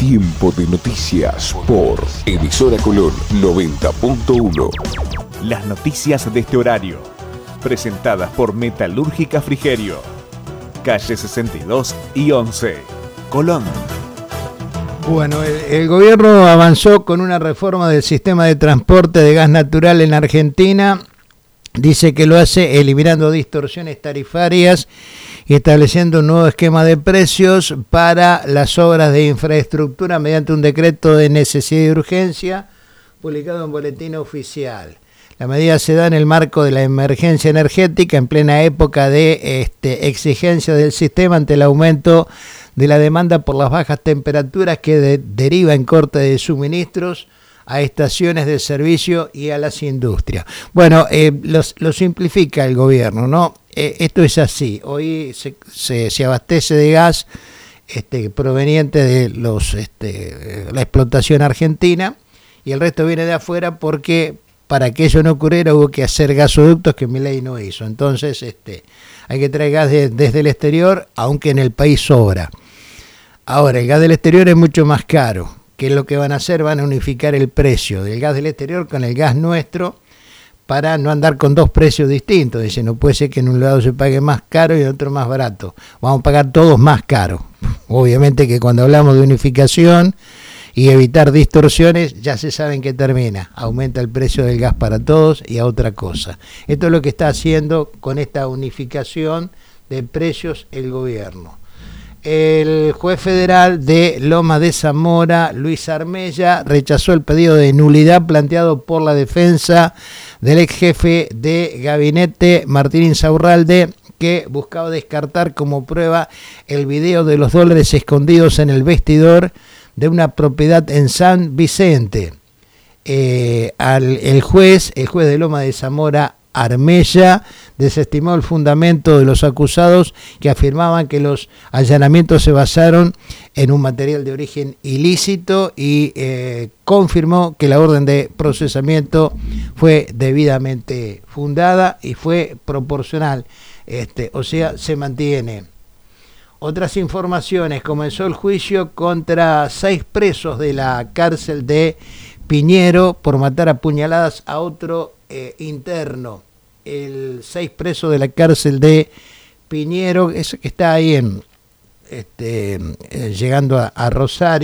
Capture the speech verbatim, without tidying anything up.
Tiempo de noticias por Emisora Colón noventa punto uno. Las noticias de este horario, presentadas por Metalúrgica Frigerio, calle sesenta y dos y once, Colón. Bueno, el, el gobierno avanzó con una reforma del sistema de transporte de gas natural en Argentina. Dice que lo hace eliminando distorsiones tarifarias y estableciendo un nuevo esquema de precios para las obras de infraestructura mediante un decreto de necesidad y urgencia publicado en Boletín Oficial. La medida se da en el marco de la emergencia energética en plena época de este, exigencia del sistema ante el aumento de la demanda por las bajas temperaturas que de, deriva en corte de suministros a estaciones de servicio y a las industrias. Bueno, eh, los, lo simplifica el gobierno, ¿no? Eh, esto es así. Hoy se, se, se abastece de gas este, proveniente de los este, la explotación argentina y el resto viene de afuera porque para que eso no ocurriera hubo que hacer gasoductos que Milei no hizo. Entonces este, hay que traer gas de, desde el exterior, aunque en el país sobra. Ahora, el gas del exterior es mucho más caro. ¿Qué es lo que van a hacer? Van a unificar el precio del gas del exterior con el gas nuestro para no andar con dos precios distintos. Dice, no puede ser que en un lado se pague más caro y en otro más barato. Vamos a pagar todos más caro. Obviamente que cuando hablamos de unificación y evitar distorsiones, ya se sabe en qué termina. Aumenta el precio del gas para todos y a otra cosa. Esto es lo que está haciendo con esta unificación de precios el gobierno. El juez federal de Lomas de Zamora, Luis Armella, rechazó el pedido de nulidad planteado por la defensa del ex jefe de gabinete, Martín Insaurralde, que buscaba descartar como prueba el video de los dólares escondidos en el vestidor de una propiedad en San Vicente. Eh, al, el juez, el juez de Lomas de Zamora, Armella, desestimó el fundamento de los acusados que afirmaban que los allanamientos se basaron en un material de origen ilícito y eh, confirmó que la orden de procesamiento fue debidamente fundada y fue proporcional, este, o sea, se mantiene. Otras informaciones: comenzó el juicio contra seis presos de la cárcel de Piñero por matar a puñaladas a otro eh, interno. El seis presos de la cárcel de Piñero, ese que está ahí en este, eh, llegando a, a Rosario.